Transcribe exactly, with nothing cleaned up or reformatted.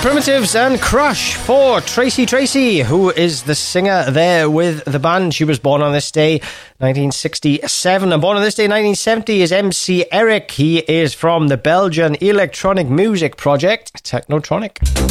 Primitives and Crush for Tracy Tracy, who is the singer there with the band. She was born on this day, nineteen sixty-seven. And born on this day, nineteen seventy, is M C Eric. He is from the Belgian electronic music project Technotronic.